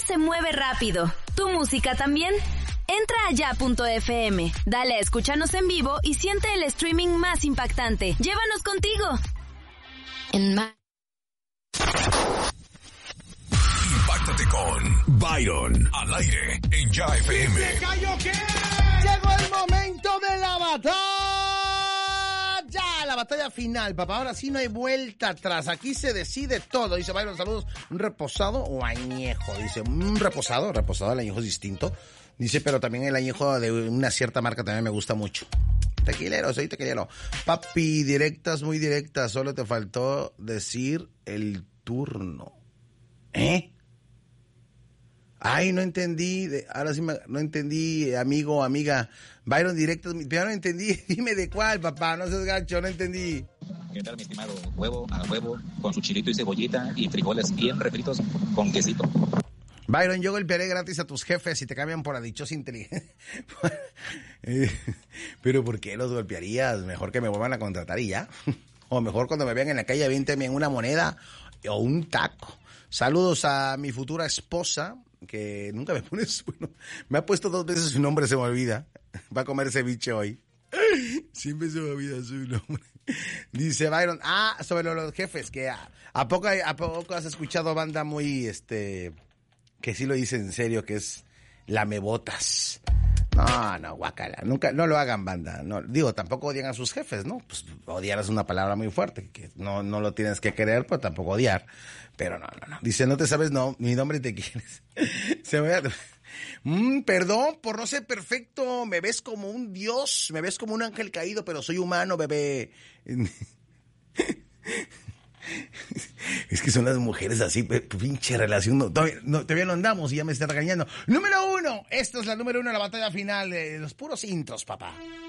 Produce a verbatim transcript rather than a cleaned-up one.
se mueve rápido. ¿Tu música también? Entra a ya punto efe eme, dale a escúchanos en vivo y siente el streaming más impactante. ¡Llévanos contigo! En ma- Impáctate con Byron al aire en Ya F M. ¿Se cayó qué? Llegó el momento de la batalla. La batalla final, papá. Ahora sí no hay vuelta atrás. Aquí se decide todo. Dice Byron, saludos. ¿Un reposado o añejo? Dice, un reposado. Reposado, el añejo es distinto. Dice, pero también el añejo de una cierta marca también me gusta mucho. Tequilero, soy tequilero. Papi, directas, muy directas. Solo te faltó decir el turno. ¿Eh? Ay, no entendí. Ahora sí me, no entendí, amigo, amiga. Byron, directas, pero no entendí. Dime de cuál, papá. No seas gacho, no entendí. ¿Qué tal, mi estimado? Huevo a huevo, con su chilito y cebollita y frijoles bien refritos con quesito. Byron, yo golpearé gratis a tus jefes si te cambian por adichoso inteligente. Pero ¿por qué los golpearías? Mejor que me vuelvan a contratar y ya. O mejor cuando me vean en la calle, aviénteme en una moneda o un taco. Saludos a mi futura esposa, que nunca me pone su... Bueno, me ha puesto dos veces su nombre, se me olvida. Va a comer ceviche hoy. Siempre se me olvida su nombre. Dice Byron, ah, sobre los jefes, que a, a, poco, a poco has escuchado banda muy, este... que sí lo dice en serio, que es lamebotas. No, no, guácala, nunca, no lo hagan, banda. No, digo, tampoco odian a sus jefes, ¿no? Pues odiar es una palabra muy fuerte, que no, no lo tienes que querer, pero tampoco odiar. Pero no, no, no. Dice, no te sabes no, mi nombre y te quieres. Se me va... Mm, perdón por no ser perfecto, me ves como un dios, me ves como un ángel caído, pero soy humano, bebé. Es que son las mujeres así, pinche relación. No, todavía, no, todavía no andamos y ya me está regañando. Número uno, esta es la número uno de la batalla final de los puros intros, papá.